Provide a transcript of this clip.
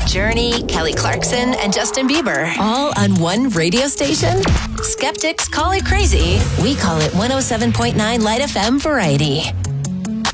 Journey, Kelly Clarkson, and Justin Bieber. All on one radio station? Skeptics call it crazy. We call it 107.9 Light FM Variety.